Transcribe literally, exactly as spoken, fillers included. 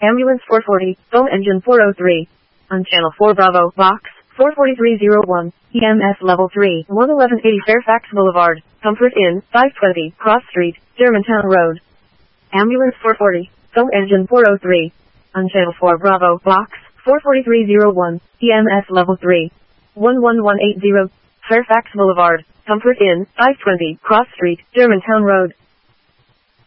Ambulance four forty, phone engine four oh three. On channel four Bravo, box four forty-three oh one, E M S level three, one eleven eighty Fairfax Boulevard, Comfort Inn, five twenty, Cross Street, Germantown Road. Ambulance four forty, phone engine four oh three. On channel four Bravo, box four forty-three oh one, E M S level three, one one one eight zero, Fairfax Boulevard, Comfort Inn, five twenty, Cross Street, Germantown Road.